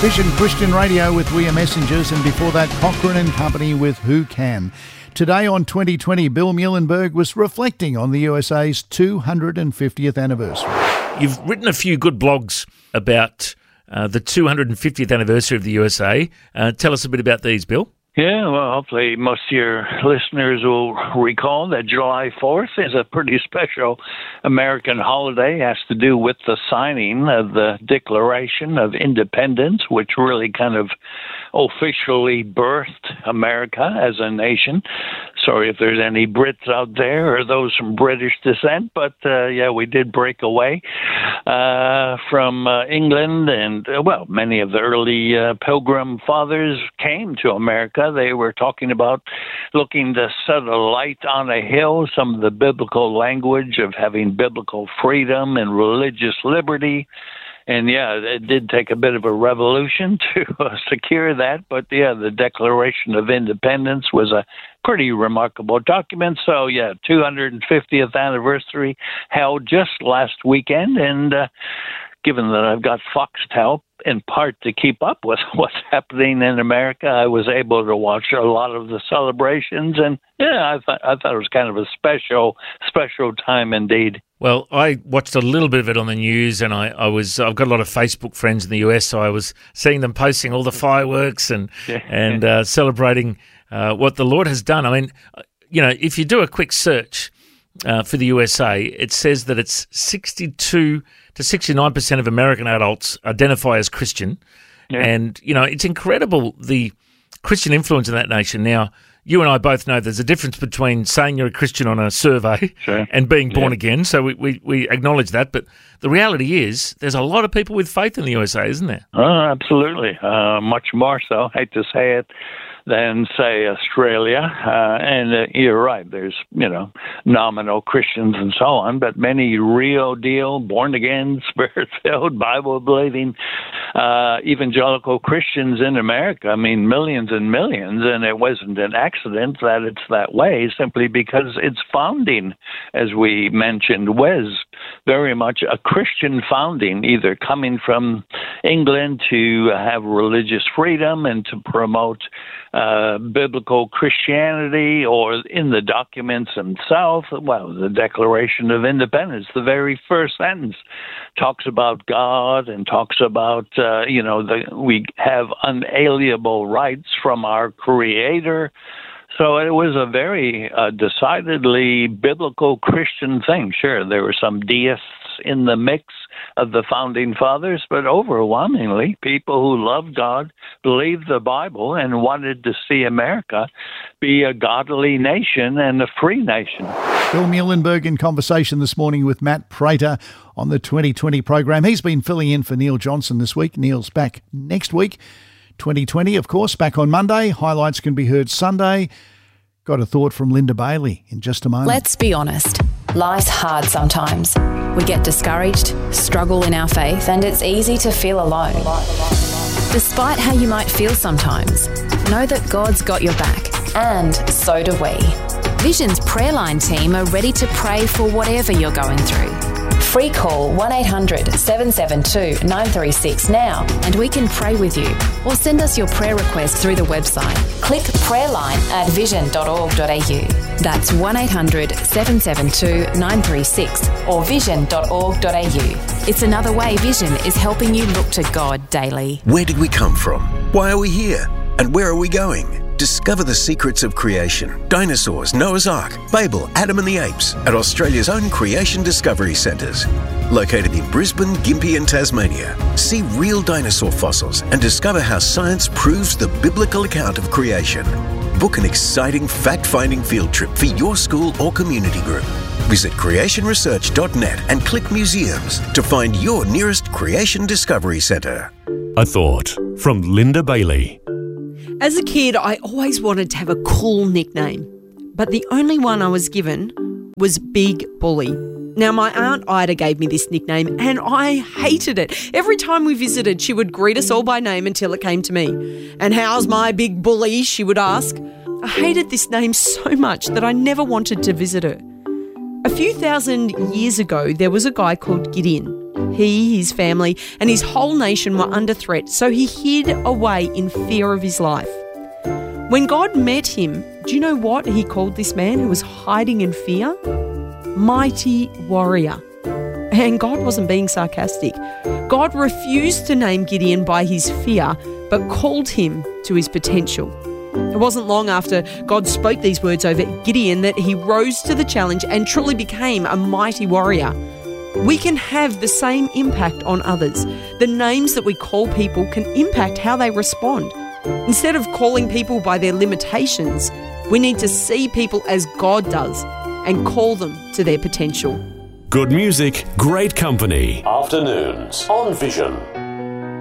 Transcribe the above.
Vision Christian Radio with We Are Messengers, and before that, Cochrane and Company with Who Can. Today on 2020, Bill Muehlenberg was reflecting on the USA's 250th anniversary. You've written a few good blogs about the 250th anniversary of the USA. Tell us a bit about these, Bill. Yeah, well, hopefully most of your listeners will recall that July 4th is a pretty special American holiday. It has to do with the signing of the Declaration of Independence, which really kind of officially birthed America as a nation. Sorry if there's any Brits out there or those from British descent, but we did break away from England, and many of the early Pilgrim Fathers came to America. They were talking about looking to set a light on a hill, some of the biblical language of having biblical freedom and religious liberty. And it did take a bit of a revolution to secure that. But the Declaration of Independence was a pretty remarkable document. So 250th anniversary held just last weekend. And given that I've got Foxtel in part to keep up with what's happening in America, I was able to watch a lot of the celebrations, and I thought it was kind of a special time indeed. Well, I watched a little bit of it on the news, and I've got a lot of Facebook friends in the US, so I was seeing them posting all the fireworks and celebrating what the Lord has done. I mean, if you do a quick search for the USA, it says that it's 62 to 69% of American adults identify as Christian. Yeah. And, it's incredible the Christian influence in that nation. Now, you and I both know there's a difference between saying you're a Christian on a survey and being born again, so we acknowledge that. But the reality is there's a lot of people with faith in the USA, isn't there? Absolutely. Much more so, hate to say it, than, say, Australia. And you're right, there's, nominal Christians and so on, but many real deal, born-again, Spirit-filled, Bible-believing evangelical Christians in America. I mean, millions and millions, and it wasn't an accident that it's that way, simply because its founding, as we mentioned, was very much a Christian founding, either coming from England to have religious freedom and to promote biblical Christianity, or in the documents themselves. Well, the Declaration of Independence, the very first sentence talks about God and talks about, we have unalienable rights from our Creator. So it was a very decidedly biblical Christian thing. Sure, there were some deists in the mix of the founding fathers, but overwhelmingly people who loved God, believed the Bible, and wanted to see America be a godly nation and a free nation. Bill Muehlenberg in conversation this morning with Matt Prater on the 2020 program. He's been filling in for Neil Johnson this week. Neil's back next week. 2020, of course, back on Monday. Highlights can be heard Sunday. Got a thought from Linda Bailey in just a moment. Let's be honest. Life's hard sometimes. We get discouraged, struggle in our faith, and it's easy to feel alone. Despite how you might feel sometimes, know that God's got your back, and so do we. Vision's prayer line team are ready to pray for whatever you're going through. Free call 1-800-772-936 now and we can pray with you, or send us your prayer request through the website. Click prayerline at vision.org.au. That's 1-800-772-936 or vision.org.au. It's another way Vision is helping you look to God daily. Where did we come from? Why are we here? And where are we going? Discover the secrets of creation, dinosaurs, Noah's Ark, Babel, Adam and the Apes at Australia's own Creation Discovery Centres. Located in Brisbane, Gympie and Tasmania. See real dinosaur fossils and discover how science proves the biblical account of creation. Book an exciting fact-finding field trip for your school or community group. Visit creationresearch.net and click Museums to find your nearest Creation Discovery Centre. A thought from Linda Bailey. As a kid, I always wanted to have a cool nickname, but the only one I was given was Big Bully. Now, my Aunt Ida gave me this nickname and I hated it. Every time we visited, she would greet us all by name until it came to me. "And how's my big bully?" she would ask. I hated this name so much that I never wanted to visit her. A few thousand years ago, there was a guy called Gideon. He, his family, and his whole nation were under threat, so he hid away in fear of his life. When God met him, do you know what he called this man who was hiding in fear? Mighty warrior. And God wasn't being sarcastic. God refused to name Gideon by his fear, but called him to his potential. It wasn't long after God spoke these words over Gideon that he rose to the challenge and truly became a mighty warrior. We can have the same impact on others. The names that we call people can impact how they respond. Instead of calling people by their limitations, we need to see people as God does and call them to their potential. Good music, great company. Afternoons on Vision.